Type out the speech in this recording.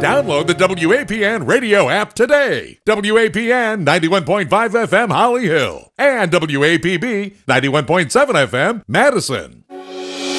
Download the WAPN radio app today. WAPN 91.5 FM Holly Hill and WAPB 91.7 FM Madison.